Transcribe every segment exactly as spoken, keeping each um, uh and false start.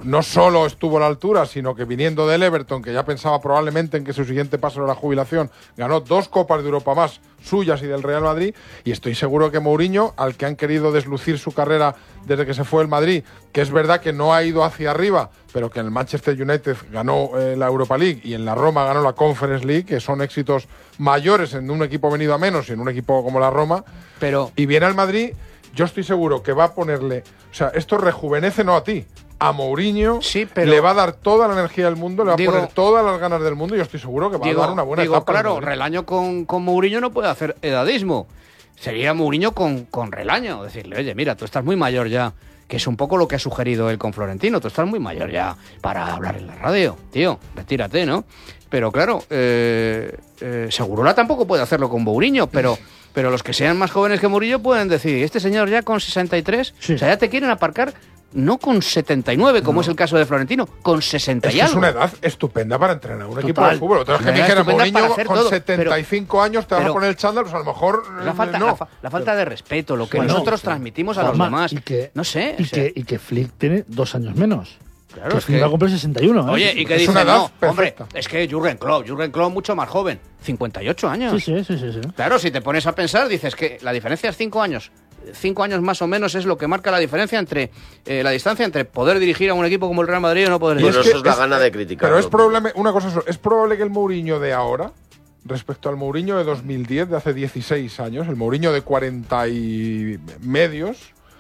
no solo estuvo a la altura, sino que viniendo del Everton, que ya pensaba probablemente en que su siguiente paso era la jubilación, ganó dos Copas de Europa más, suyas y del Real Madrid, y estoy seguro que Mourinho, al que han querido deslucir su carrera desde que se fue el Madrid, que es verdad que no ha ido hacia arriba, pero que en el Manchester United ganó eh, la Europa League y en la Roma ganó la Conference League, que son éxitos mayores en un equipo venido a menos y en un equipo como la Roma, pero y viene al Madrid, yo estoy seguro que va a ponerle, o sea, esto rejuvenece no a ti, a Mourinho, sí, pero le va a dar toda la energía del mundo, le va digo, a poner todas las ganas del mundo y yo estoy seguro que va digo, a dar una buena digo, etapa. Claro, Relaño con, con Mourinho no puede hacer edadismo. Sería Mourinho con, con Relaño. Decirle, oye, mira, tú estás muy mayor ya, que es un poco lo que ha sugerido él con Florentino. Tú estás muy mayor ya para hablar en la radio, tío, retírate, ¿no? Pero claro, eh, eh, Segurola tampoco puede hacerlo con Mourinho, pero... Pero los que sean más jóvenes que Mourinho pueden decir, este señor ya con sesenta y tres, sí. O sea, ya te quieren aparcar no con setenta y nueve, como no. es el caso de Florentino, con sesenta es y que algo. Es una edad estupenda para entrenar un Total. equipo de fútbol. Otra vez que me dijera Mourinho con todo, setenta y cinco pero, años te vas a poner el chándal, pues a lo mejor la falta, no. la, fa la falta de respeto, lo que bueno, nosotros sí. transmitimos a los Forma, demás. Y que, no sé. Y, o sea, que, y que Flick tiene dos años menos. Claro, que es Flick que... va a cumplir sesenta y uno. ¿eh? Oye, y que es dicen, no, perfecta. hombre, es que Jürgen Klopp, Jürgen Klopp mucho más joven, cincuenta y ocho años. Sí, sí, sí, sí, sí. Claro, si te pones a pensar, dices que la diferencia es cinco años. Cinco años más o menos es lo que marca la diferencia entre eh, la distancia entre poder dirigir a un equipo como el Real Madrid o no poder dirigir. Bueno, eso es la gana de criticar. Pero es probable, una cosa es, es probable que el Mourinho de ahora, respecto al Mourinho de dos mil diez, de hace dieciséis años, el Mourinho de cuarenta y medios,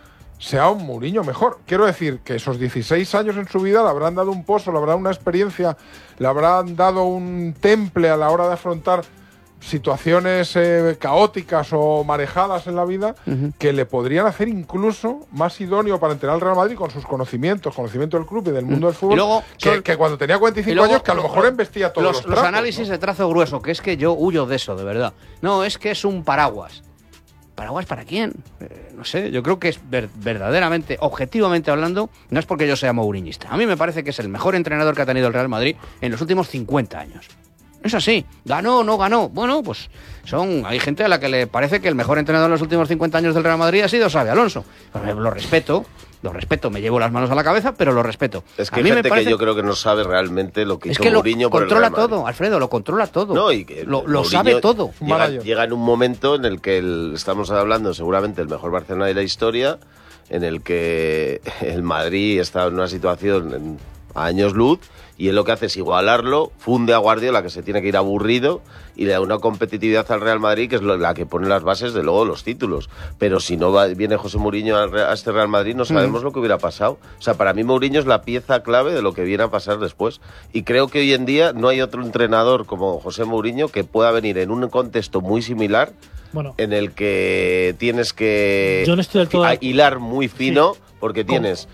sea un Mourinho mejor. Quiero decir que esos dieciséis años en su vida le habrán dado un pozo, le habrán dado una experiencia, le habrán dado un temple a la hora de afrontar situaciones eh, caóticas o marejadas en la vida uh-huh. que le podrían hacer incluso más idóneo para entrenar al Real Madrid con sus conocimientos, conocimiento del club y del mundo uh-huh. del fútbol, luego, que, son, que cuando tenía cuarenta y cinco años que a lo mejor embestía todos los, los trapos, los análisis ¿no? de trazo grueso, que es que yo huyo de eso, de verdad. No, es que es un paraguas. ¿Paraguas para quién? Eh, no sé, yo creo que es ver, verdaderamente, objetivamente hablando, no es porque yo sea mouriñista. A mí me parece que es el mejor entrenador que ha tenido el Real Madrid en los últimos cincuenta años. Es así. ¿Ganó o no ganó? Bueno, pues son hay gente a la que le parece que el mejor entrenador en los últimos cincuenta años del Real Madrid ha sido Xabi Alonso. Pues lo respeto, lo respeto, me llevo las manos a la cabeza, pero lo respeto. Es que hay gente parece... que yo creo que no sabe realmente lo que es hizo que Mourinho por el Real Madrid. Controla todo, Alfredo, lo controla todo. No, y que lo, lo sabe todo. Llega, llega en un momento en el que el, estamos hablando seguramente el mejor Barcelona de la historia, en el que el Madrid está en una situación en, a años luz, y él lo que hace es igualarlo, funde a Guardiola, que se tiene que ir aburrido, y le da una competitividad al Real Madrid que es la que pone las bases de luego los títulos. Pero si no va, viene José Mourinho a este Real Madrid, no sabemos mm. lo que hubiera pasado. O sea, para mí Mourinho es la pieza clave de lo que viene a pasar después. Y creo que hoy en día no hay otro entrenador como José Mourinho que pueda venir en un contexto muy similar, bueno, en el que tienes que yo no estoy del todo... hilar muy fino, sí. porque ¿Cómo? tienes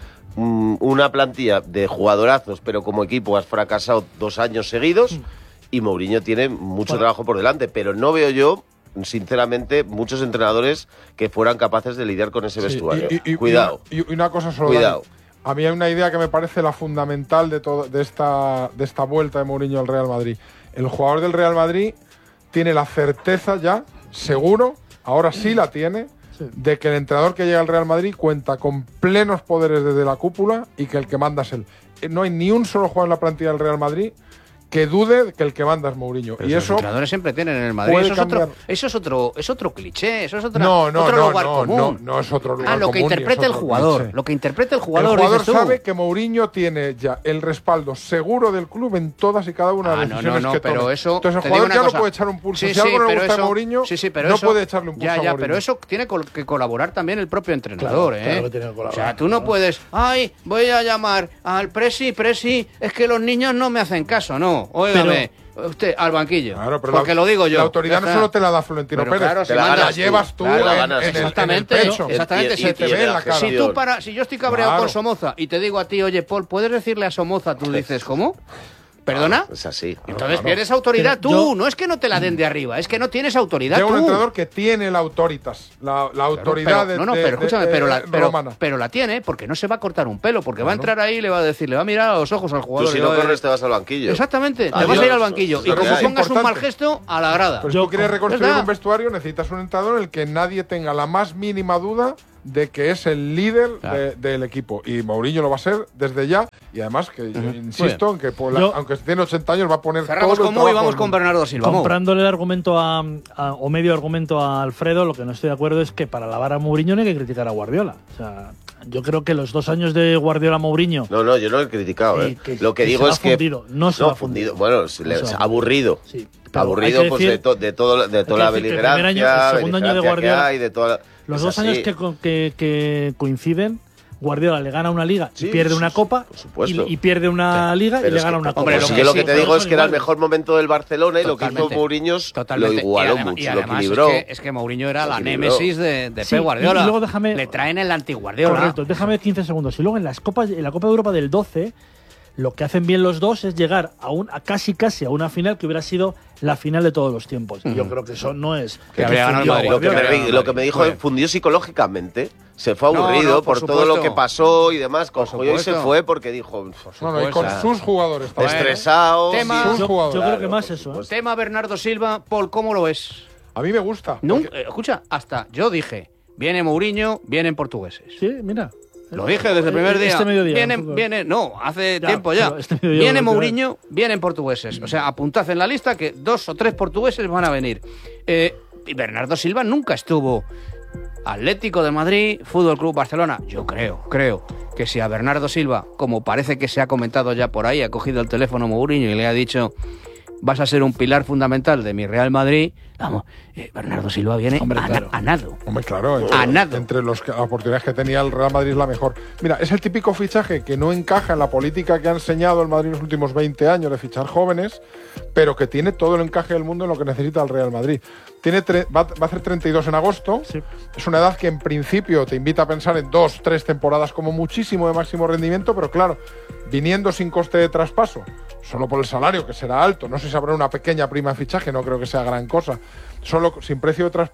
una plantilla de jugadorazos, pero como equipo has fracasado dos años seguidos mm. y Mourinho tiene mucho bueno. trabajo por delante, pero no veo yo, sinceramente, muchos entrenadores que fueran capaces de lidiar con ese sí, vestuario. Y, y, Cuidado. Y, y una cosa solo. Cuidado. A mí hay una idea que me parece la fundamental de, todo, de, esta, de esta vuelta de Mourinho al Real Madrid. El jugador del Real Madrid tiene la certeza ya, seguro, ahora sí la tiene, de que el entrenador que llega al Real Madrid cuenta con plenos poderes desde la cúpula y que el que manda es él. No hay ni un solo jugador en la plantilla del Real Madrid que dude que el que manda es Mourinho. Pero y los eso entrenadores siempre tienen en el Madrid. Eso es, otro, eso es otro, es otro cliché, eso es otra, no, no, otro no, lugar no, común. No, no es otro lugar ah, lo común. que interpreta el jugador, cliché. Lo que interpreta el jugador. El jugador dices sabe tú. que Mourinho tiene ya el respaldo seguro del club en todas y cada una ah, de las no, decisiones no, no, que pero tome. eso, Entonces el jugador ya no puede echar un pulso. Sí, si algo sí, no le gusta eso, a Mourinho, sí, sí, pero no eso, puede echarle un pulso ya, ya, a Mourinho. Pero eso tiene que colaborar también el propio entrenador, claro, ¿eh? Claro que tiene que colaborar, o sea, tú no claro. puedes, ay, voy a llamar al presi, presi, es que los niños no me hacen caso, no, óigame. Pero, usted al banquillo, claro, porque la, lo digo yo. La autoridad no solo te la da Florentino pero Pérez, claro, te la, la llevas tú, claro, en, en, exactamente, en el pecho. Exactamente, y, y, se te ve en la cara. Si tú para, si yo estoy cabreado claro. con Somoza y te digo a ti, oye, Paul, ¿puedes decirle a Somoza? Tú dices, ¿cómo? ¿Perdona? No, es así. Entonces claro. pierdes autoridad pero tú, yo... no es que no te la den de arriba, es que no tienes autoridad Llega tú. un entrenador que tiene la autoritas, la, la autoridad claro, pero, de, no, no, pero de, escúchame, de, pero, la, pero, romana. pero la tiene porque no se va a cortar un pelo, porque claro. va a entrar ahí y le va a decir, le va a mirar a los ojos al jugador. Tú si no corres te vas al banquillo. Exactamente, Adiós. te vas a ir al banquillo. Y como pongas importante. un mal gesto, a la grada. Pero si tú quieres reconstruir un vestuario, necesitas un entrenador en el que nadie tenga la más mínima duda de que es el líder claro. de, del equipo. Y Mourinho lo va a ser desde ya. Y además, que yo Ujú. insisto en que, por la- Yo- aunque tiene ochenta años, va a poner Cerramos todo el con Mu y trabajo vamos del con mundo. Bernardo Silva. Mu. Comprándole el argumento a, a- o medio argumento a Alfredo, lo que no estoy de acuerdo es que para alabar a Mourinho no hay que criticar a Guardiola. O sea, yo creo que los dos años de Guardiola Mourinho. No, no, yo no lo he criticado. Sí, ¿eh? que- lo que, que digo se va es que. fundido, no se va fundido. Bueno, se No le- se va se- fundido. aburrido. Sí, pero Aburrido hay que pues, decir- de, to- de, todo, de toda la decir que el primer beligerancia, año- el segundo año de beligerancia que Guardiola- hay, de toda- Los es dos así. años que, co- que, que coinciden, Guardiola le gana una liga Sí, y pierde sí, una sí, copa, por supuesto. y, y pierde una liga y Pero le es gana que- una copa. hombre, Pues lo sí que que lo sí, que te pero digo es son que era el iguales. mejor momento del Barcelona y lo que hizo Totalmente. Mourinho Totalmente. lo igualó y además, mucho, y lo además equilibró. Es que, es que Mourinho era Lo la equilibró. némesis de, de Sí, Pep Guardiola. y luego déjame- Le traen el anti-Guardiola. Correcto, déjame quince segundos. Y luego en las copas, en la Copa de Europa del doce, lo que hacen bien los dos es llegar a un a casi casi a una final que hubiera sido la final de todos los tiempos. Y yo creo que eso no es Que habría ganado el fundió a Madrid. Lo que, me, Guardiola. Guardiola. lo que me dijo, Muy bien. fundió psicológicamente. Se fue No, aburrido no, por por, todo lo supuesto. que pasó y demás. Cogió y se supuesto. fue porque dijo. No, no, y con Supuesto. sus jugadores también. Estresado. Tema- Sus Yo, jugadores. yo creo que Claro, más por eso. ¿eh? supuesto. Tema Bernardo Silva. Paul, ¿cómo lo ves? A mí me gusta. Nun- porque- eh, escucha, hasta yo dije, viene Mourinho, vienen portugueses. Sí, mira. Lo dije desde el primer día. Este mediodía. Viene, fútbol. viene, no, hace Ya, tiempo ya. pero este mediodía Viene lo que Mourinho, vienen portugueses. O sea, apuntad en la lista que dos o tres portugueses van a venir. Eh, y Bernardo Silva nunca estuvo. Atlético de Madrid, Fútbol Club Barcelona. Yo creo, creo que si a Bernardo Silva, como parece que se ha comentado ya por ahí, ha cogido el teléfono Mourinho y le ha dicho: vas a ser un pilar fundamental de mi Real Madrid. Vamos, eh, Bernardo Silva viene Hombre, a, claro. a nado. Hombre, claro, entre, A nado. entre los que- las oportunidades que tenía el Real Madrid es la mejor. Mira, es el típico fichaje que no encaja en la política que ha enseñado el Madrid en los últimos veinte años de fichar jóvenes, pero que tiene todo el encaje del mundo en lo que necesita el Real Madrid. Tiene tre- va, va a hacer treinta y dos en agosto. Sí. Es una edad que en principio te invita a pensar en dos, tres temporadas como muchísimo de máximo rendimiento, pero claro, viniendo sin coste de traspaso, solo por el salario, que será alto, no sé si habrá una pequeña prima de fichaje, no creo que sea gran cosa, solo sin precio de traspaso.